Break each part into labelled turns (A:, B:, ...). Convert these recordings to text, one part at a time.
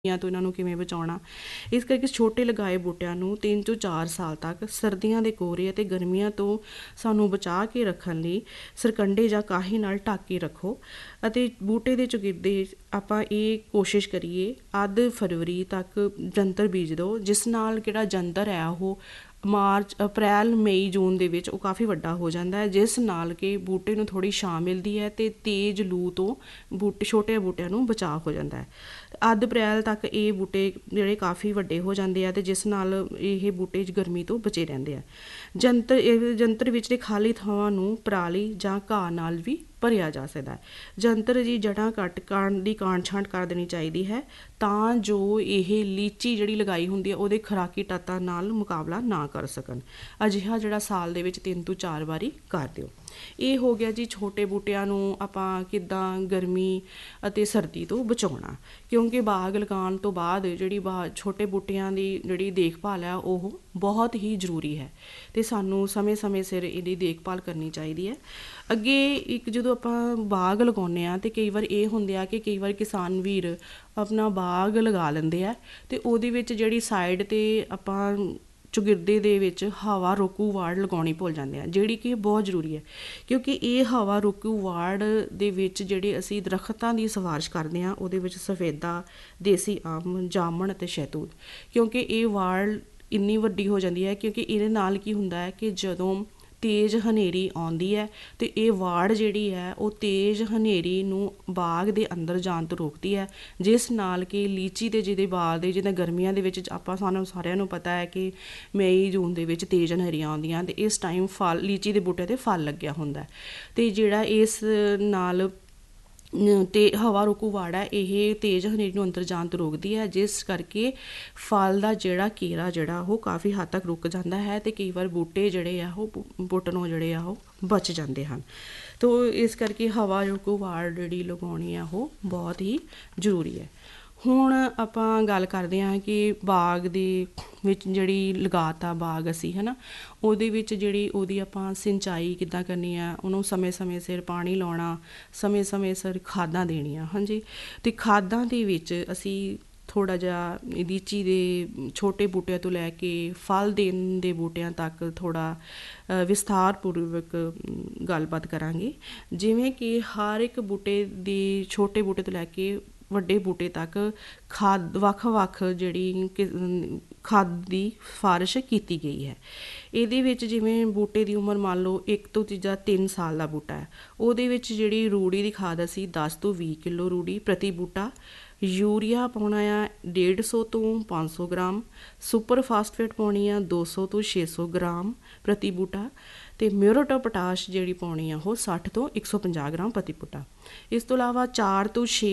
A: ਜਾਂ ਤੋਂ ਇਹਨਾਂ ਨੂੰ ਕਿਵੇਂ ਬਚਾਉਣਾ। ਇਸ ਕਰਕੇ ਛੋਟੇ ਲਗਾਏ ਬੂਟਿਆਂ ਨੂੰ 3 ਤੋਂ 4 ਸਾਲ ਤੱਕ ਸਰਦੀਆਂ ਦੇ ਕੋਹਰੇ ਅਤੇ ਗਰਮੀਆਂ ਤੋਂ ਸਾਨੂੰ ਬਚਾ ਕੇ ਰੱਖਣ ਲਈ ਸਰਕੰਡੇ ਜਾਂ ਕਾਹੀ ਨਾਲ ਢੱਕ ਕੇ ਰੱਖੋ। ਅਤੇ ਬੂਟੇ ਦੇ ਚੌਗਿਰਦੇ ਆਪਾਂ ਇਹ ਕੋਸ਼ਿਸ਼ ਕਰੀਏ ਅੱਧ ਫਰਵਰੀ ਤੱਕ ਜੰਤਰ ਬੀਜ ਦਿਓ, ਜਿਸ ਨਾਲ ਕਿਹੜਾ ਜੰਤਰ ਹੈ ਉਹ ਮਾਰਚ ਅਪ੍ਰੈਲ ਮਈ ਜੂਨ ਦੇ ਵਿੱਚ ਉਹ ਕਾਫੀ ਵੱਡਾ ਹੋ ਜਾਂਦਾ ਹੈ, ਜਿਸ ਨਾਲ ਕਿ ਬੂਟੇ ਨੂੰ ਥੋੜ੍ਹੀ ਛਾਂ ਮਿਲਦੀ ਹੈ ਅਤੇ ਤੇਜ਼ ਲੂ ਤੋਂ ਛੋਟੇ ਬੂਟਿਆਂ ਨੂੰ ਬਚਾਅ ਹੋ ਜਾਂਦਾ ਹੈ। ਅੱਧ ਅਪ੍ਰੈਲ ਤੱਕ ਇਹ ਬੂਟੇ ਜਿਹੜੇ ਕਾਫੀ ਵੱਡੇ ਹੋ ਜਾਂਦੇ ਆ ਅਤੇ ਜਿਸ ਨਾਲ ਇਹ ਬੂਟੇ ਗਰਮੀ ਤੋਂ ਬਚੇ ਰਹਿੰਦੇ ਆ। ਜੰਤਰ ਵਿੱਚ ਖਾਲੀ ਥਾਵਾਂ ਨੂੰ ਪਰਾਲੀ ਜਾਂ ਘਾਹ ਨਾਲ ਵੀ ਭਰਿਆ ਜਾ ਸਕਦਾ ਹੈ। ਜੰਤਰ ਦੀ ਜੜ੍ਹਾਂ ਕੱਟ ਦੀ ਕਾਂਡ ਛਾਂਟ ਕਰ ਦੇਣੀ ਚਾਹੀਦੀ ਹੈ, ਤਾਂ ਜੋ ਇਹ ਲੀਚੀ ਜਿਹੜੀ ਲਗਾਈ ਹੁੰਦੀ ਹੈ ਉਹਦੇ ਖੁਰਾਕੀ ਤੱਤਾਂ ਨਾਲ ਮੁਕਾਬਲਾ ਨਾ ਕਰ ਸਕਣ। ਅਜਿਹਾ ਜਿਹੜਾ ਸਾਲ ਦੇ ਵਿੱਚ 3 ਤੋਂ 4 ਵਾਰੀ ਕਰ ਦਿਓ। ਇਹ ਹੋ ਗਿਆ ਜੀ ਛੋਟੇ ਬੂਟਿਆਂ ਨੂੰ ਆਪਾਂ ਕਿੱਦਾਂ ਗਰਮੀ ਅਤੇ ਸਰਦੀ ਤੋਂ ਬਚਾਉਣਾ, ਕਿਉਂਕਿ ਬਾਗ ਲਗਾਉਣ ਤੋਂ ਬਾਅਦ ਜਿਹੜੀ ਛੋਟੇ ਬੂਟਿਆਂ ਦੀ ਜਿਹੜੀ ਦੇਖਭਾਲ ਹੈ ਉਹ ਬਹੁਤ ਹੀ ਜ਼ਰੂਰੀ ਹੈ ਅਤੇ ਸਾਨੂੰ ਸਮੇਂ ਸਿਰ ਇਹਦੀ ਦੇਖਭਾਲ ਕਰਨੀ ਚਾਹੀਦੀ ਹੈ। ਅੱਗੇ ਇੱਕ ਜਦੋਂ ਆਪਾਂ ਬਾਗ ਲਗਾਉਂਦੇ ਹਾਂ ਅਤੇ ਕਈ ਵਾਰ ਇਹ ਹੁੰਦੇ ਆ ਕਿ ਕਈ ਵਾਰ ਕਿਸਾਨ ਵੀਰ ਆਪਣਾ ਬਾਗ ਲਗਾ ਲੈਂਦੇ ਆ ਅਤੇ ਉਹਦੇ ਵਿੱਚ ਜਿਹੜੀ ਸਾਈਡ 'ਤੇ ਆਪਾਂ ਚੌਗਿਰਦੇ ਦੇ ਵਿੱਚ ਹਵਾ ਰੋਕੂ ਵਾੜ ਲਗਾਉਣੀ ਭੁੱਲ ਜਾਂਦੇ ਆ, ਜਿਹੜੀ ਕਿ ਬਹੁਤ ਜ਼ਰੂਰੀ ਹੈ, ਕਿਉਂਕਿ ਇਹ ਹਵਾ ਰੋਕੂ ਵਾੜ ਦੇ ਵਿੱਚ ਜਿਹੜੇ ਅਸੀਂ ਦਰੱਖਤਾਂ ਦੀ ਸਿਫਾਰਿਸ਼ ਕਰਦੇ ਹਾਂ ਉਹਦੇ ਵਿੱਚ ਸਫੇਦਾ, ਦੇਸੀ ਅੰਬ, ਜਾਮਣ ਅਤੇ ਸ਼ਹਿਤੂਤ, ਕਿਉਂਕਿ ਇਹ ਵਾੜ ਇੰਨੀ ਵੱਡੀ ਹੋ ਜਾਂਦੀ ਹੈ ਕਿਉਂਕਿ ਇਹਦੇ ਨਾਲ ਕੀ ਹੁੰਦਾ ਹੈ ਕਿ ਜਦੋਂ ਤੇਜ਼ ਹਨੇਰੀ ਆਉਂਦੀ ਹੈ ਅਤੇ ਇਹ ਵਾੜ ਜਿਹੜੀ ਹੈ ਉਹ ਤੇਜ਼ ਹਨੇਰੀ ਨੂੰ ਬਾਗ ਦੇ ਅੰਦਰ ਜਾਣ ਤੋਂ ਰੋਕਦੀ ਹੈ, ਜਿਸ ਨਾਲ ਕਿ ਲੀਚੀ ਦੇ ਜਿਹਦੇ ਬਾਗ ਦੇ ਜਿੱਦਾਂ ਗਰਮੀਆਂ ਦੇ ਵਿੱਚ ਸਾਨੂੰ ਸਾਰਿਆਂ ਨੂੰ ਪਤਾ ਹੈ ਕਿ ਮਈ ਜੂਨ ਦੇ ਵਿੱਚ ਤੇਜ਼ ਹਨੇਰੀਆਂ ਆਉਂਦੀਆਂ ਅਤੇ ਇਸ ਟਾਈਮ ਲੀਚੀ ਦੇ ਬੂਟੇ 'ਤੇ ਫਲ ਲੱਗਿਆ ਹੁੰਦਾ ਅਤੇ ਜਿਹੜਾ ਇਸ ਨਾਲ ਅਤੇ ਹਵਾ ਰੋਕੂ ਵਾੜ ਹੈ ਇਹ ਤੇਜ਼ ਹਨੇਰੀ ਨੂੰ ਅੰਦਰ ਜਾਣ ਤੋਂ ਰੋਕਦੀ ਹੈ, ਜਿਸ ਕਰਕੇ ਫਲ ਦਾ ਜਿਹੜਾ ਘੇਰਾ ਜਿਹੜਾ ਉਹ ਕਾਫੀ ਹੱਦ ਤੱਕ ਰੁਕ ਜਾਂਦਾ ਹੈ ਅਤੇ ਕਈ ਵਾਰ ਬੂਟੇ ਜਿਹੜੇ ਆ ਉਹ ਪੁੱਟਣੋਂ ਜਿਹੜੇ ਆ ਉਹ ਬਚ ਜਾਂਦੇ ਹਨ। ਤੋ ਇਸ ਕਰਕੇ ਹਵਾ ਰੋਕੂ ਵਾੜ ਜਿਹੜੀ ਲਗਾਉਣੀ ਆ ਉਹ ਬਹੁਤ ਹੀ ਜ਼ਰੂਰੀ ਹੈ। ਹੁਣ ਆਪਾਂ ਗੱਲ ਕਰਦੇ ਹਾਂ ਕਿ ਬਾਗ ਦੇ ਵਿੱਚ ਜਿਹੜੀ ਲਗਾਤਾ ਬਾਗ ਅਸੀਂ ਹੈ ਨਾ, ਉਹਦੇ ਵਿੱਚ ਜਿਹੜੀ ਉਹਦੀ ਆਪਾਂ ਸਿੰਚਾਈ ਕਿੱਦਾਂ ਕਰਨੀ ਆ, ਉਹਨੂੰ ਸਮੇਂ ਸਿਰ ਪਾਣੀ ਲਾਉਣਾ, ਸਮੇਂ ਸਿਰ ਖਾਦਾਂ ਦੇਣੀਆਂ। ਹਾਂਜੀ, ਅਤੇ ਖਾਦਾਂ ਦੇ ਵਿੱਚ ਅਸੀਂ ਥੋੜ੍ਹਾ ਜਿਹਾ ਲੀਚੀ ਦੇ ਛੋਟੇ ਬੂਟਿਆਂ ਤੋਂ ਲੈ ਕੇ ਫਲ ਦੇਣ ਦੇ ਬੂਟਿਆਂ ਤੱਕ ਥੋੜ੍ਹਾ ਵਿਸਥਾਰਪੂਰਵਕ ਗੱਲਬਾਤ ਕਰਾਂਗੇ। ਜਿਵੇਂ ਕਿ ਹਰ ਇੱਕ ਬੂਟੇ ਦੀ ਛੋਟੇ ਬੂਟੇ ਤੋਂ ਲੈ ਕੇ ਵੱਡੇ ਬੂਟੇ ਤੱਕ ਵੱਖ ਜਿਹੜੀ ਖਾਦ ਦੀ ਸਿਫਾਰਿਸ਼ ਕੀਤੀ ਗਈ ਹੈ। ਇਹਦੇ ਵਿੱਚ ਜਿਵੇਂ ਬੂਟੇ ਦੀ ਉਮਰ ਮੰਨ ਲਓ 1 ਤੋਂ 3 ਸਾਲ ਦਾ ਬੂਟਾ ਹੈ, ਉਹਦੇ ਵਿੱਚ ਜਿਹੜੀ ਰੂੜੀ ਦੀ ਖਾਦ ਅਸੀਂ 10 ਤੋਂ 20 ਕਿਲੋ ਰੂੜੀ ਪ੍ਰਤੀ ਬੂਟਾ, ਯੂਰੀਆ ਪਾਉਣਾ ਆ 150 ਤੋਂ 500 ਗ੍ਰਾਮ, ਸੁਪਰ ਫਾਸਫੇਟ ਪਾਉਣੀ ਆ 200 ਤੋਂ 600 ਗ੍ਰਾਮ ਪ੍ਰਤੀ ਬੂਟਾ, ਅਤੇ ਮਿਊਰੇਟ ਆਫ ਪੋਟਾਸ਼ ਜਿਹੜੀ ਪਾਉਣੀ ਆ ਉਹ 60 ਤੋਂ 150 ਗ੍ਰਾਮ ਪ੍ਰਤੀ ਬੂਟਾ। ਇਸ ਤੋਂ ਇਲਾਵਾ 4 ਤੋਂ 6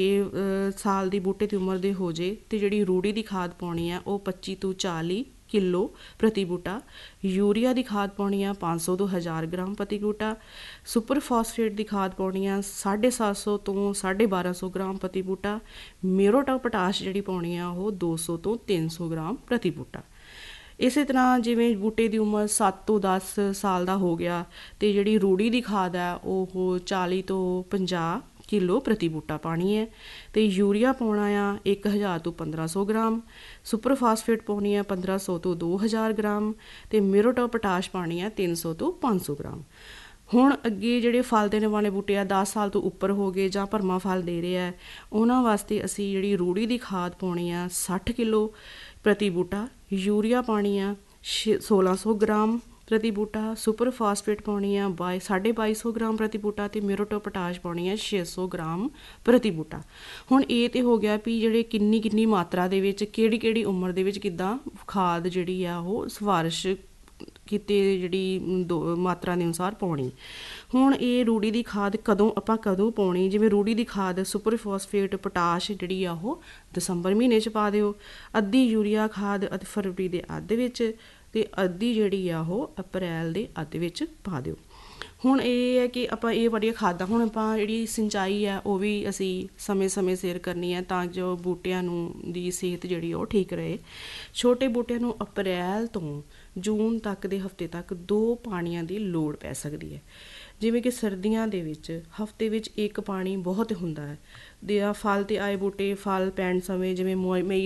A: ਸਾਲ ਦੀ ਬੂਟੇ ਦੀ ਉਮਰ ਦੇ ਹੋ ਜੇ ਅਤੇ ਜਿਹੜੀ ਰੂੜੀ ਦੀ ਖਾਦ ਪਾਉਣੀ ਆ ਉਹ 25 ਤੋਂ 40 ਕਿਲੋ ਪ੍ਰਤੀ ਬੂਟਾ, ਯੂਰੀਆ ਦੀ ਖਾਦ ਪਾਉਣੀ ਆ 500 ਤੋਂ 1000 ਗ੍ਰਾਮ ਪ੍ਰਤੀ ਬੂਟਾ, ਸੁਪਰ ਫਾਸਫੇਟ ਦੀ ਖਾਦ ਪਾਉਣੀ ਆ 750 ਤੋਂ 1250 ਗ੍ਰਾਮ ਪ੍ਰਤੀ ਬੂਟਾ, ਮਿਊਰੇਟ ਆਫ ਪੋਟਾਸ਼ ਜਿਹੜੀ ਪਾਉਣੀ ਆ ਉਹ 200 ਤੋਂ 300 ਗ੍ਰਾਮ ਪ੍ਰਤੀ ਬੂਟਾ। ਇਸੇ ਤਰ੍ਹਾਂ ਜਿਵੇਂ ਬੂਟੇ ਦੀ ਉਮਰ 7 ਤੋਂ 10 ਸਾਲ ਦਾ ਹੋ ਗਿਆ ਅਤੇ ਜਿਹੜੀ ਰੂੜੀ ਦੀ ਖਾਦ ਹੈ ਉਹ 40 ਤੋਂ 50 ਕਿਲੋ ਪ੍ਰਤੀ ਬੂਟਾ ਪਾਉਣੀ ਹੈ, ਅਤੇ ਯੂਰੀਆ ਪਾਉਣਾ ਆ 1000 ਤੋਂ 1500 ਗ੍ਰਾਮ, ਸੁਪਰ ਫਾਸਫੇਟ ਪਾਉਣੀ ਆ 1500 ਤੋਂ 2000 ਗ੍ਰਾਮ, ਅਤੇ ਮਿਊਰੇਟ ਆਫ ਪੋਟਾਸ਼ ਪਾਉਣੀ ਆ 300 ਤੋਂ 500 ਗ੍ਰਾਮ। ਹੁਣ ਅੱਗੇ ਜਿਹੜੇ ਫਲ ਦੇਣ ਵਾਲੇ ਬੂਟੇ ਆ 10 ਸਾਲ ਤੋਂ ਉੱਪਰ ਹੋ ਗਏ ਜਾਂ ਭਰਮਾ ਫਲ ਦੇ ਰਹੇ ਆ, ਉਹਨਾਂ ਵਾਸਤੇ ਅਸੀਂ ਜਿਹੜੀ ਰੂੜੀ ਦੀ ਖਾਦ ਪਾਉਣੀ ਆ 60 ਕਿਲੋ ਪ੍ਰਤੀ ਬੂਟਾ, ਯੂਰੀਆ ਪਾਉਣੀ ਆ 1600 ਗ੍ਰਾਮ ਪ੍ਰਤੀ ਬੂਟਾ, ਸੁਪਰ ਫਾਸਫੇਟ ਪਾਉਣੀ ਆ 2250 ਗ੍ਰਾਮ ਪ੍ਰਤੀ ਬੂਟਾ, ਅਤੇ ਮਿਊਰੇਟ ਆਫ ਪੋਟਾਸ਼ ਪਾਉਣੀ ਆ 600 ਗ੍ਰਾਮ ਪ੍ਰਤੀ ਬੂਟਾ। ਹੁਣ ਇਹ ਤਾਂ ਹੋ ਗਿਆ ਵੀ ਜਿਹੜੇ ਕਿੰਨੀ ਮਾਤਰਾ ਦੇ ਵਿੱਚ ਕਿਹੜੀ ਉਮਰ ਦੇ ਵਿੱਚ ਕਿੱਦਾਂ ਖਾਦ ਜਿਹੜੀ ਆ ਉਹ ਸਿਫਾਰਿਸ਼ ਕੀਤੇ ਜਿਹੜੀ ਮਾਤਰਾ ਦੇ ਅਨੁਸਾਰ ਪਾਉਣੀ। ਹੁਣ ਇਹ ਰੂੜੀ ਦੀ ਖਾਦ ਕਦੋਂ ਪਾਉਣੀ, ਜਿਵੇਂ ਰੂੜੀ ਦੀ ਖਾਦ ਸੁਪਰ ਫਾਸਫੇਟ ਪੋਟਾਸ਼ ਜਿਹੜੀ ਆ ਉਹ ਦਸੰਬਰ ਮਹੀਨੇ 'ਚ ਪਾ ਦਿਓ, ਅੱਧੀ ਯੂਰੀਆ ਖਾਦ ਫਰਵਰੀ ਦੇ ਅੱਧ ਵਿੱਚ, ਅਤੇ ਅੱਧੀ ਜਿਹੜੀ ਆ ਉਹ ਅਪ੍ਰੈਲ ਦੇ ਅੱਧ ਵਿੱਚ ਪਾ ਦਿਓ। ਹੁਣ ਇਹ ਹੈ ਕਿ ਆਪਾਂ ਇਹ ਬੜੀਆਂ ਖਾਦਾਂ ਹੁਣ ਆਪਾਂ ਜਿਹੜੀ ਸਿੰਚਾਈ ਹੈ ਉਹ ਵੀ ਅਸੀਂ ਸਮੇਂ ਸਿਰ ਕਰਨੀ ਹੈ ਤਾਂ ਜੋ ਬੂਟਿਆਂ ਨੂੰ ਦੀ ਸਿਹਤ ਜਿਹੜੀ ਉਹ ਠੀਕ ਰਹੇ। ਛੋਟੇ ਬੂਟਿਆਂ ਨੂੰ ਅਪ੍ਰੈਲ ਤੋਂ ਜੂਨ ਤੱਕ ਦੇ ਹਫਤੇ ਤੱਕ 2 ਪਾਣੀਆਂ ਦੀ ਲੋੜ ਪੈ ਸਕਦੀ ਹੈ। ਜਿਵੇਂ ਕਿ ਸਰਦੀਆਂ ਦੇ ਵਿੱਚ ਹਫਤੇ ਵਿੱਚ 1 ਪਾਣੀ ਬਹੁਤ ਹੁੰਦਾ ਹੈ। ਫਲ 'ਤੇ ਆਏ ਬੂਟੇ ਫਲ ਪੈਣ ਸਮੇਂ ਜਿਵੇਂ ਮਈ